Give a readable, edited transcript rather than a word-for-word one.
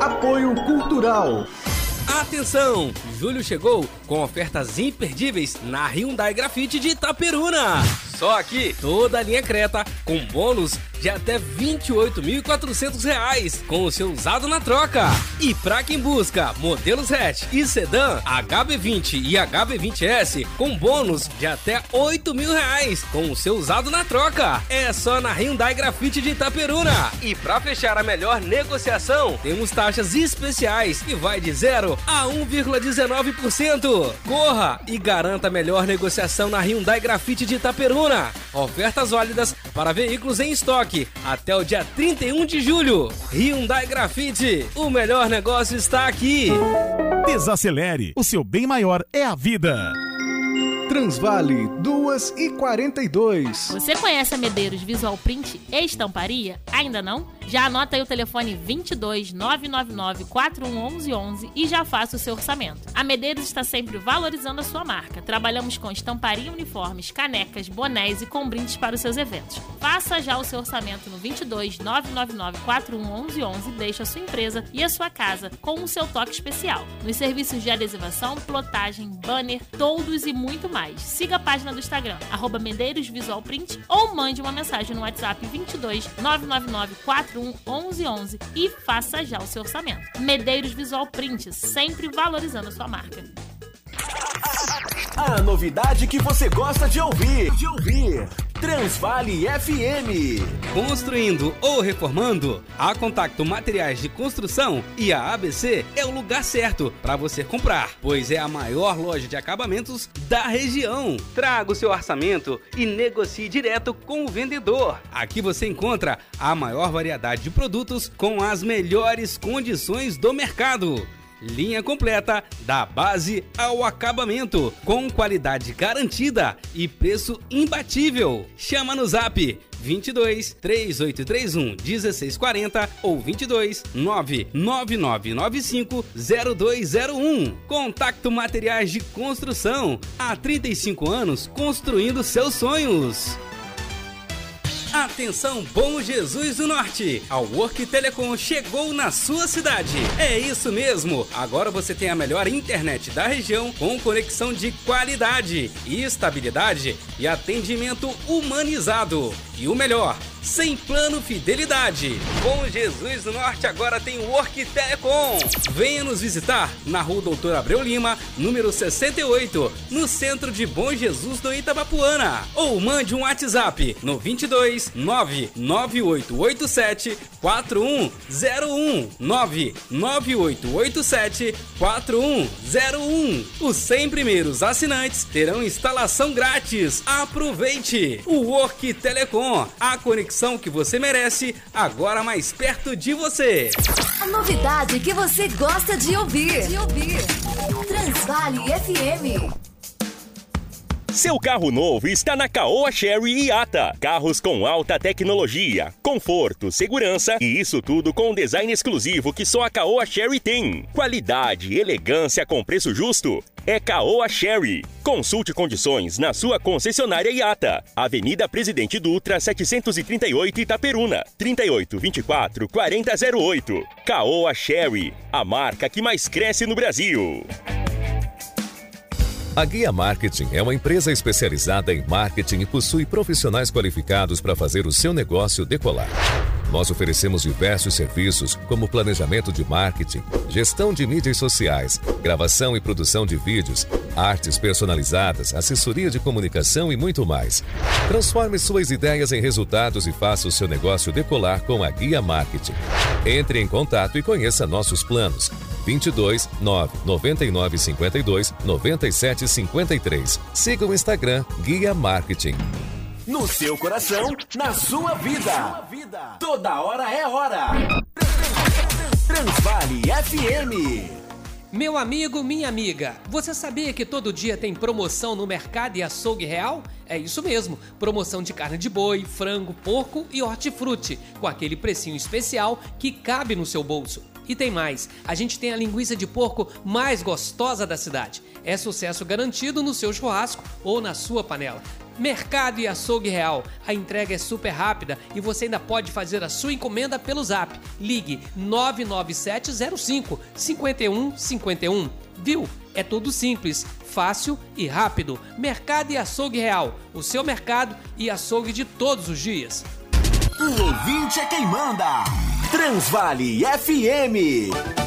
Apoio Cultural. Atenção! Julho chegou com ofertas imperdíveis na Hyundai Grafite de Itaperuna. Só aqui, toda a linha Creta com bônus de até R$ 28.400 com o seu usado na troca. E pra quem busca modelos hatch e sedã, HB20 e HB20S com bônus de até R$ 8.000 com o seu usado na troca. É só na Hyundai Grafite de Itaperuna. E pra fechar a melhor negociação, temos taxas especiais que vai de 0 a 1,19%. Corra e garanta a melhor negociação na Hyundai Grafite de Itaperuna. Ofertas válidas para veículos em estoque até o dia 31 de julho. Hyundai Grafite, o melhor negócio está aqui. Desacelere, o seu bem maior é a vida. Transvale 2h42. Você conhece a Medeiros Visual Print e Estamparia? Ainda não? Já anota aí o telefone 22 999 411111 e já faça o seu orçamento. A Medeiros está sempre valorizando a sua marca. Trabalhamos com estamparia, uniformes, canecas, bonés e com brindes para os seus eventos. Faça já o seu orçamento no 22 999 411111 e deixe a sua empresa e a sua casa com o seu toque especial. Nos serviços de adesivação, plotagem, banner, toldos e muito mais. Siga a página do Instagram, @Medeiros Visual Print, ou mande uma mensagem no WhatsApp 22 999 411111 e faça já o seu orçamento. Medeiros Visual Print, sempre valorizando a sua marca. A novidade que você gosta de ouvir. Transvale FM. Construindo ou reformando, a Contacto Materiais de Construção e a ABC é o lugar certo para você comprar, pois é a maior loja de acabamentos da região. Traga o seu orçamento e negocie direto com o vendedor. Aqui você encontra a maior variedade de produtos com as melhores condições do mercado. Linha completa da base ao acabamento, com qualidade garantida e preço imbatível. Chama no Zap 22 3831 1640 ou 22 99995 0201. Contacto Materiais de Construção. Há 35 anos construindo seus sonhos. Atenção, Bom Jesus do Norte! A Work Telecom chegou na sua cidade. É isso mesmo! Agora você tem a melhor internet da região com conexão de qualidade, estabilidade e atendimento humanizado. E o melhor, sem plano fidelidade. Bom Jesus do Norte agora tem Work Telecom. Venha nos visitar na Rua Doutor Abreu Lima, número 68, no centro de Bom Jesus do Itabapuana. Ou mande um WhatsApp no 22 99887 4101 99887 4101. Os 100 primeiros assinantes terão instalação grátis. Aproveite! O Work Telecom, a conexão que você merece, agora mais perto de você. A novidade que você gosta de ouvir. Transvale FM. Seu carro novo está na Caoa Chery Iata. Carros com alta tecnologia, conforto, segurança e isso tudo com um design exclusivo que só a Caoa Chery tem. Qualidade, elegância com preço justo. É Caoa Chery. Consulte condições na sua concessionária Iata. Avenida Presidente Dutra, 738 Itaperuna. 3824 4008. Caoa Chery, a marca que mais cresce no Brasil. A Guia Marketing é uma empresa especializada em marketing e possui profissionais qualificados para fazer o seu negócio decolar. Nós oferecemos diversos serviços como planejamento de marketing, gestão de mídias sociais, gravação e produção de vídeos, artes personalizadas, assessoria de comunicação e muito mais. Transforme suas ideias em resultados e faça o seu negócio decolar com a Guia Marketing. Entre em contato e conheça nossos planos. 22 999 52 97 53. Siga o Instagram Guia Marketing. No seu coração, na sua vida. Toda hora é hora. Transvale FM. Meu amigo, minha amiga, você sabia que todo dia tem promoção no Mercado e Açougue Real? É isso mesmo, promoção de carne de boi, frango, porco e hortifruti, com aquele precinho especial que cabe no seu bolso. E tem mais, a gente tem a linguiça de porco mais gostosa da cidade. É sucesso garantido no seu churrasco ou na sua panela. Mercado e Açougue Real. A entrega é super rápida e você ainda pode fazer a sua encomenda pelo Zap. Ligue 99705 5151. Viu? É tudo simples, fácil e rápido. Mercado e Açougue Real. O seu mercado e açougue de todos os dias. O ouvinte é quem manda. Transvale FM.